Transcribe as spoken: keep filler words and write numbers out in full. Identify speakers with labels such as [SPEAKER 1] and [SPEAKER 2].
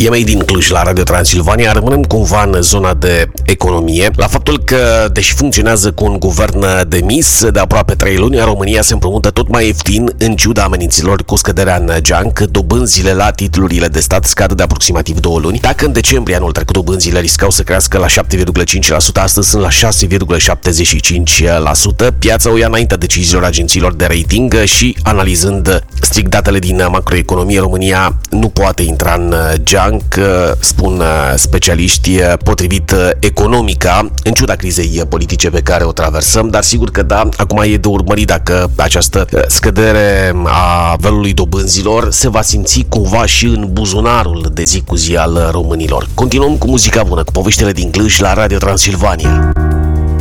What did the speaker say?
[SPEAKER 1] E Made in Cluj la Radio Transilvania. Rămânem cumva în zona de economie, la faptul că, deși funcționează cu un guvern demis de aproape trei luni, în România se împrumută tot mai ieftin, în ciuda ameninților cu scăderea în geanc. Dobânzile la titlurile de stat scad de aproximativ două luni. Dacă în decembrie anul trecut dobânzile riscau să crească la șapte virgulă cinci la sută, astăzi sunt la șase virgulă șaptezeci și cinci la sută. Piața o ia înaintea deciziilor agențiilor de rating și, analizând strict datele din macroeconomie, România nu poate intra în geanc, spun specialiști, potrivit Economica, în ciuda crizei politice pe care o traversăm, dar sigur că da, acum e de urmărit dacă această scădere a nivelului dobânzilor se va simți cumva și în buzunarul de zi cu zi al românilor. Continuăm cu muzica bună, cu poveștile din Cluj la Radio Transilvania.